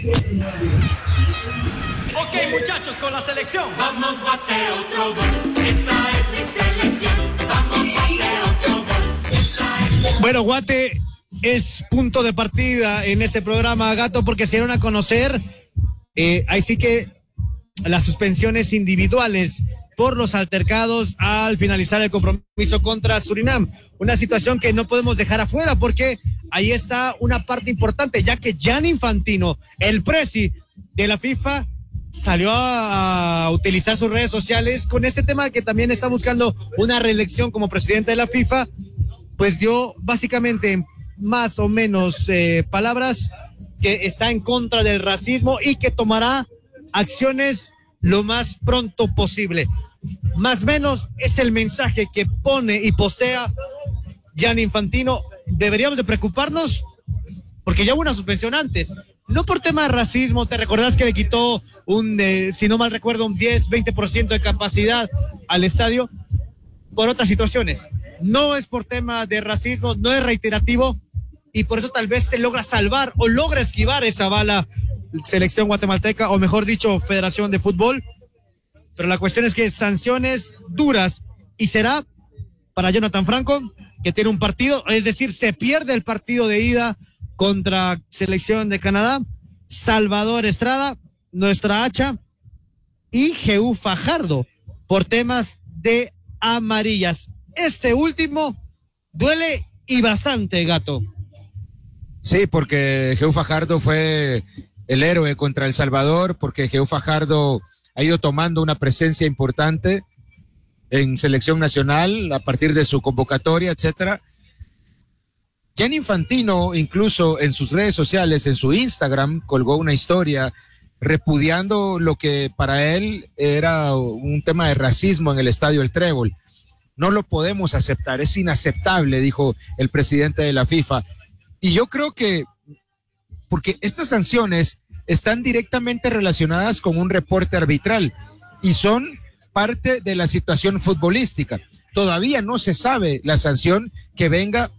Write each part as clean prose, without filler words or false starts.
Ok, muchachos, con la selección. Vamos, bate otro gol. Esa es mi selección. Vamos, bate otro gol. Bueno, Guate es punto de partida en este programa, Gato, porque se dieron a conocer, ahí sí que las suspensiones individuales por los altercados al finalizar el compromiso contra Surinam. Una situación que no podemos dejar afuera porque ahí está una parte importante, ya que Gianni Infantino, el presi de la FIFA, salió a utilizar sus redes sociales con este tema que también está buscando una reelección como presidente de la FIFA. Pues dio básicamente más o menos palabras que está en contra del racismo y que tomará acciones lo más pronto posible. Más o menos es el mensaje que pone y postea Gianni Infantino. Deberíamos de preocuparnos porque ya hubo una suspensión antes, no por tema de racismo. Te recordás que le quitó si no mal recuerdo, un 10-20% de capacidad al estadio por otras situaciones. No es por tema de racismo, no es reiterativo y por eso tal vez se logra salvar o logra esquivar esa bala selección guatemalteca, o mejor dicho, Federación de Fútbol. Pero la cuestión es que sanciones duras, y será para Jonathan Franco, que tiene un partido, es decir, se pierde el partido de ida contra selección de Canadá, Salvador Estrada, nuestra hacha, y Jehú Fajardo por temas de amarillas. Este último duele y bastante, Gato. Sí, porque Jehú Fajardo fue el héroe contra El Salvador, porque Jehú Fajardo ha ido tomando una presencia importante en selección nacional a partir de su convocatoria, etcétera. Gianni Infantino, incluso en sus redes sociales, en su Instagram, colgó una historia repudiando lo que para él era un tema de racismo en el Estadio El Trébol. No lo podemos aceptar, es inaceptable, dijo el presidente de la FIFA. Y yo creo que, porque estas sanciones están directamente relacionadas con un reporte arbitral y son parte de la situación futbolística. Todavía no se sabe la sanción que venga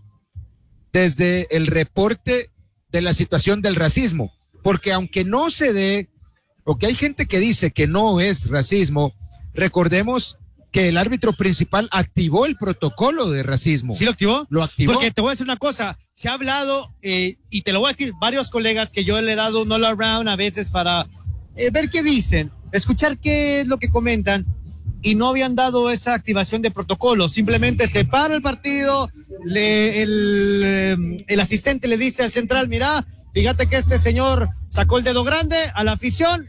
desde el reporte de la situación del racismo, porque aunque no se dé, porque hay gente que dice que no es racismo, recordemos que el árbitro principal activó el protocolo de racismo. ¿Sí lo activó? Lo activó. Porque te voy a decir una cosa, se ha hablado, y te lo voy a decir, varios colegas que yo le he dado un all around a veces para ver qué dicen, escuchar qué es lo que comentan, y no habían dado esa activación de protocolo. Simplemente se para el partido, el asistente le dice al central, mira, fíjate que este señor sacó el dedo grande a la afición.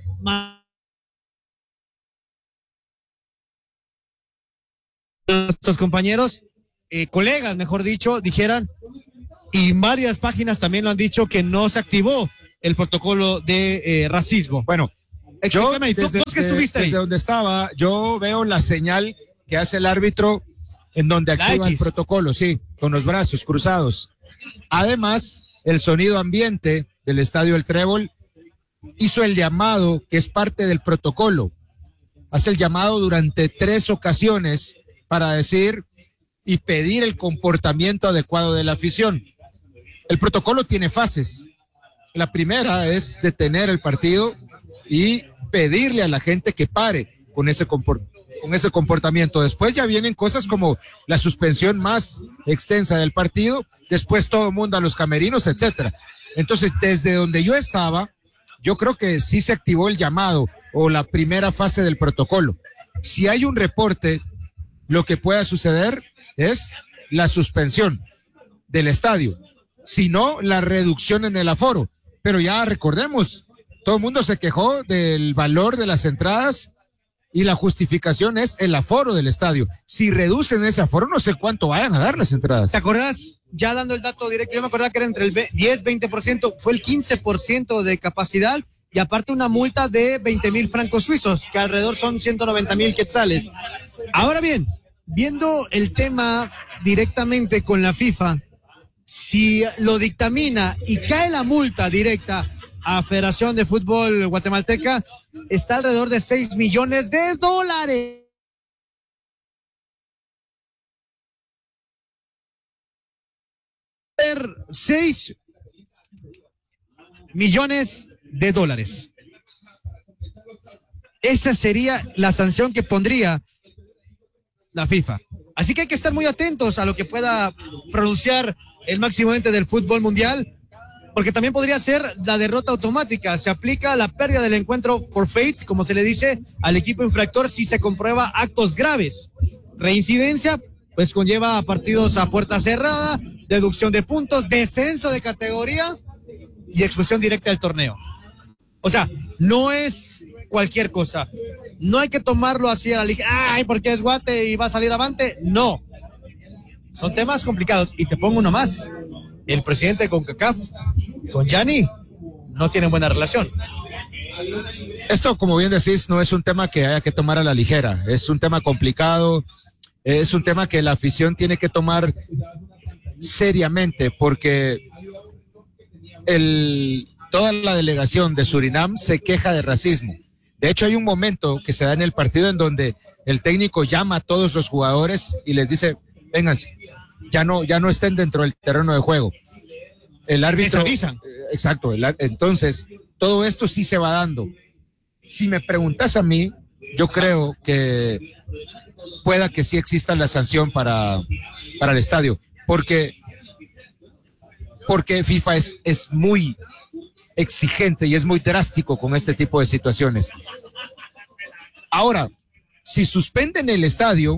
Nuestros compañeros, colegas, mejor dicho, dijeran, y varias páginas también lo han dicho, que no se activó el protocolo de racismo. Bueno, yo desde donde estaba, yo veo la señal que hace el árbitro en donde activa el protocolo, sí, con los brazos cruzados. Además, el sonido ambiente del Estadio El Trébol hizo el llamado, que es parte del protocolo. Hace el llamado durante 3 ocasiones para decir y pedir el comportamiento adecuado de la afición. El protocolo tiene fases. La primera es detener el partido y pedirle a la gente que pare con ese comportamiento. Después ya vienen cosas como la suspensión más extensa del partido, después todo el mundo a los camerinos, etcétera. Entonces, desde donde yo estaba, yo creo que sí se activó el llamado o la primera fase del protocolo. Si hay un reporte, lo que pueda suceder es la suspensión del estadio, si no, la reducción en el aforo. Pero ya recordemos, todo el mundo se quejó del valor de las entradas y la justificación es el aforo del estadio. Si reducen ese aforo, no sé cuánto vayan a dar las entradas. ¿Te acordás? Ya dando el dato directo, yo me acordaba que era entre el 10-20%, fue el 15% de capacidad, y aparte una multa de 20,000 francos suizos, que alrededor son 190,000 quetzales. Ahora bien, viendo el tema directamente con la FIFA, si lo dictamina y cae la multa directa a Federación de Fútbol Guatemalteca, está alrededor de $6 millones. 6 millones de dólares. Esa sería la sanción que pondría la FIFA. Así que hay que estar muy atentos a lo que pueda pronunciar el máximo ente del fútbol mundial, porque también podría ser la derrota automática. Se aplica la pérdida del encuentro forfeit, como se le dice, al equipo infractor si se comprueba actos graves. Reincidencia, pues conlleva partidos a puerta cerrada, deducción de puntos, descenso de categoría y expulsión directa del torneo. O sea, no es cualquier cosa. No hay que tomarlo así a la ligera. Ay, porque es Guate y va a salir avante. No. Son temas complicados. Y te pongo uno más. El presidente de CONCACAF, con Gianni, no tienen buena relación. Esto, como bien decís, no es un tema que haya que tomar a la ligera. Es un tema complicado. Es un tema que la afición tiene que tomar seriamente, porque toda la delegación de Surinam se queja de racismo. De hecho, hay un momento que se da en el partido en donde el técnico llama a todos los jugadores y les dice, vénganse, ya no estén dentro del terreno de juego. El árbitro... Exacto, entonces, todo esto sí se va dando. Si me preguntas a mí, yo creo que pueda que sí exista la sanción para el estadio, porque FIFA es muy exigente y es muy drástico con este tipo de situaciones. Ahora, si suspenden el estadio,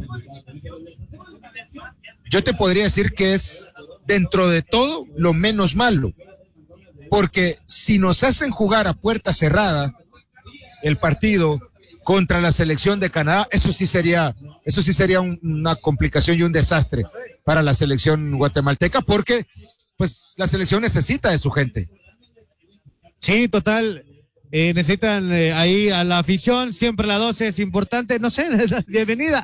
yo te podría decir que es dentro de todo lo menos malo, porque si nos hacen jugar a puerta cerrada el partido contra la selección de Canadá, eso sí sería una complicación y un desastre para la selección guatemalteca, porque pues la selección necesita de su gente. Sí, total. Necesitan ahí a la afición, siempre la 12 es importante, no sé, bienvenida.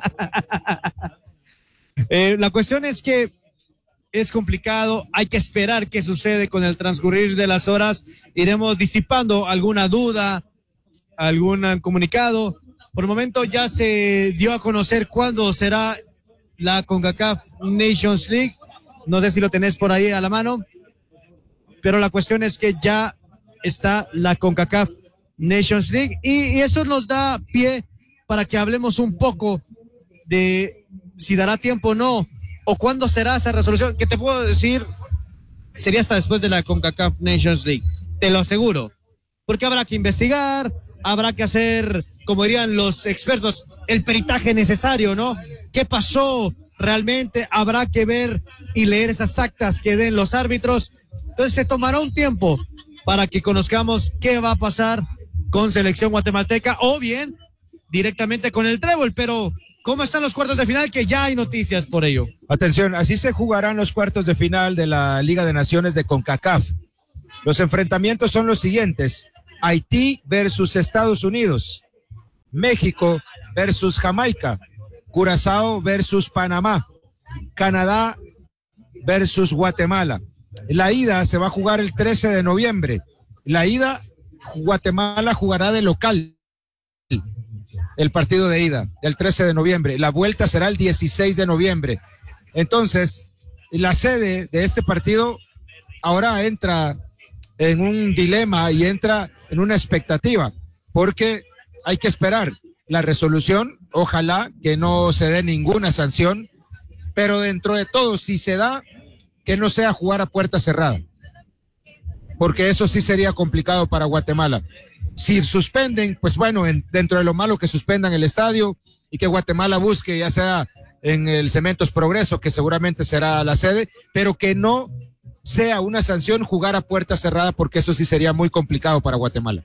La cuestión es que es complicado, hay que esperar qué sucede con el transcurrir de las horas, iremos disipando alguna duda, algún comunicado. Por el momento ya se dio a conocer cuándo será la CONCACAF Nations League, no sé si lo tenés por ahí a la mano, pero la cuestión es que ya está la CONCACAF Nations League y eso nos da pie para que hablemos un poco de si dará tiempo o no, o cuándo será esa resolución, que te puedo decir, sería hasta después de la CONCACAF Nations League, te lo aseguro, porque habrá que investigar, habrá que hacer, como dirían los expertos, el peritaje necesario, ¿no? ¿Qué pasó realmente? Habrá que ver y leer esas actas que den los árbitros, entonces se tomará un tiempo para que conozcamos qué va a pasar con selección guatemalteca o bien directamente con el trébol, pero ¿cómo están los cuartos de final? Que ya hay noticias por ello. Atención, así se jugarán los cuartos de final de la Liga de Naciones de CONCACAF. Los enfrentamientos son los siguientes: Haití versus Estados Unidos, México versus Jamaica, Curazao versus Panamá, Canadá versus Guatemala. La ida se va a jugar el 13 de noviembre. La ida, Guatemala jugará de local el partido de ida, el 13 de noviembre. La vuelta será el 16 de noviembre. Entonces, la sede de este partido ahora entra en un dilema y entra en una expectativa, porque hay que esperar la resolución. Ojalá que no se dé ninguna sanción, pero dentro de todo, si se da, que no sea jugar a puerta cerrada, porque eso sí sería complicado para Guatemala. Si suspenden, pues bueno, dentro de lo malo que suspendan el estadio y que Guatemala busque, ya sea en el Cementos Progreso, que seguramente será la sede, pero que no sea una sanción jugar a puerta cerrada, porque eso sí sería muy complicado para Guatemala.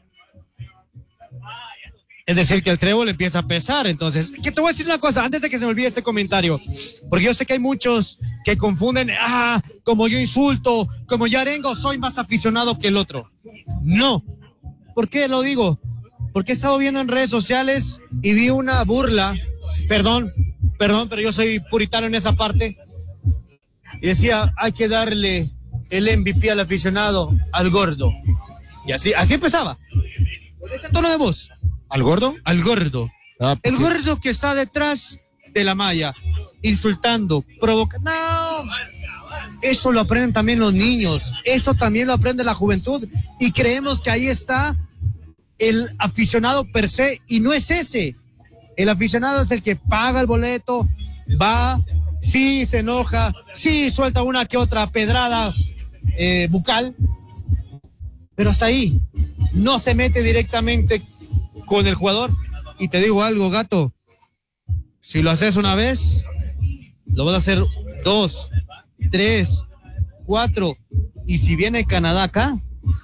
Es decir, que el trébol empieza a pesar. Entonces, que te voy a decir una cosa, antes de que se me olvide este comentario, porque yo sé que hay muchos que confunden, como yo insulto, como yo arengo, soy más aficionado que el otro. No. ¿Por qué lo digo? Porque he estado viendo en redes sociales y vi una burla, perdón, pero yo soy puritano en esa parte, y decía, hay que darle el MVP al aficionado, al gordo. Y así empezaba. Con ese tono de voz. ¿Al gordo? Al gordo. El gordo que está detrás de la malla, insultando, provocando. No, Eso lo aprenden también los niños, eso también lo aprende la juventud, y creemos que ahí está el aficionado per se, y no es ese. El aficionado es el que paga el boleto, va, sí se enoja, sí suelta una que otra pedrada bucal, pero hasta ahí. No se mete directamente con el jugador. Y te digo algo, Gato, si lo haces una vez, lo vas a hacer 2, 3, 4, y si viene Canadá acá,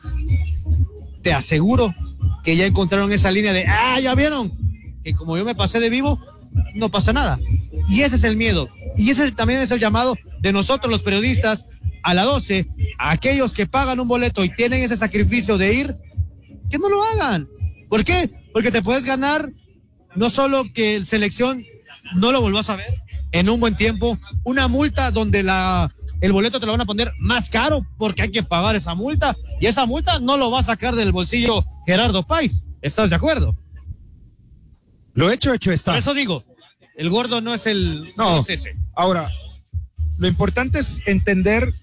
te aseguro que ya encontraron esa línea de, ya vieron, que como yo me pasé de vivo, no pasa nada. Y ese es el miedo, y ese también es el llamado de nosotros los periodistas a la 12, a aquellos que pagan un boleto y tienen ese sacrificio de ir, que no lo hagan. ¿Por qué? Porque te puedes ganar no solo que el selección no lo volvás a ver en un buen tiempo, una multa donde el boleto te lo van a poner más caro porque hay que pagar esa multa, y esa multa no lo va a sacar del bolsillo Gerardo Páez. ¿Estás de acuerdo? Lo hecho está. Por eso digo, el gordo no es no es ese. Ahora, lo importante es entender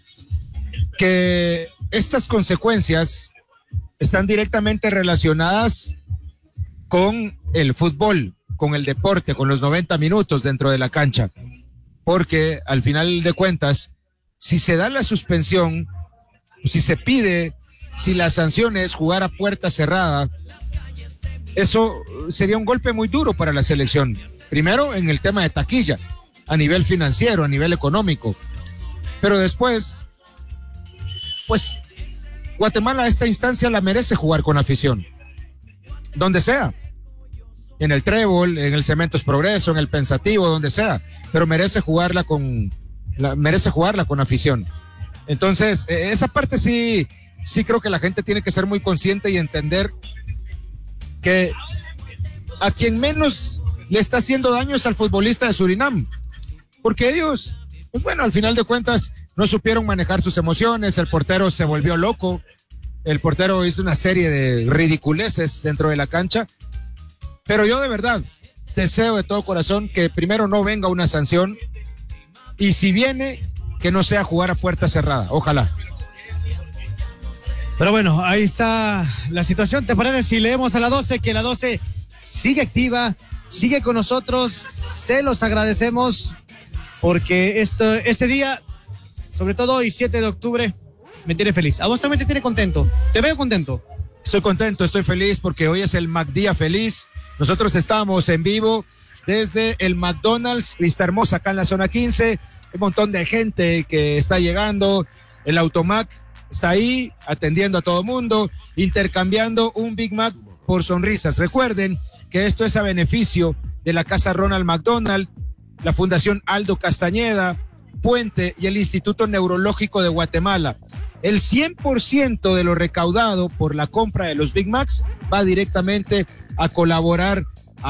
que estas consecuencias están directamente relacionadas con el fútbol, con el deporte, con los 90 minutos dentro de la cancha. Porque al final de cuentas, si se da la suspensión, si se pide, si la sanción es jugar a puerta cerrada, eso sería un golpe muy duro para la selección. Primero en el tema de taquilla, a nivel financiero, a nivel económico. Pero después, pues, Guatemala a esta instancia la merece jugar con afición. Donde sea. En el Trébol, en el Cementos Progreso, en el Pensativo, donde sea. Pero merece jugarla con afición. Entonces, esa parte sí creo que la gente tiene que ser muy consciente y entender que a quien menos le está haciendo daño es al futbolista de Surinam, porque ellos, pues bueno, al final de cuentas no supieron manejar sus emociones, el portero se volvió loco, el portero hizo una serie de ridiculeces dentro de la cancha, pero yo de verdad deseo de todo corazón que primero no venga una sanción, y si viene, que no sea jugar a puerta cerrada, ojalá. Pero bueno, ahí está la situación. ¿Te parece si leemos a la 12? Que la 12 sigue activa, sigue con nosotros, se los agradecemos, porque este día, sobre todo hoy, 7 de octubre, me tiene feliz. ¿A vos también te tiene contento? ¿Te veo contento? Estoy contento, estoy feliz porque hoy es el MacDía Feliz. Nosotros estamos en vivo desde el McDonald's Vista Hermosa, acá en la zona 15. Hay un montón de gente que está llegando. El Automac está ahí atendiendo a todo mundo, intercambiando un Big Mac por sonrisas. Recuerden que esto es a beneficio de la Casa Ronald McDonald, la Fundación Aldo Castañeda, Puente y el Instituto Neurológico de Guatemala. El 100% de lo recaudado por la compra de los Big Macs va directamente a colaborar